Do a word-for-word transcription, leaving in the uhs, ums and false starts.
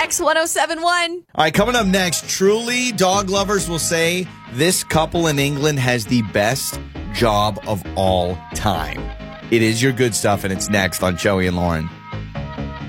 X one oh seven one. All right, coming up next, truly, dog lovers will say this couple in England has the best job of all time. It is your good stuff, and it's next on Joey and Lauren.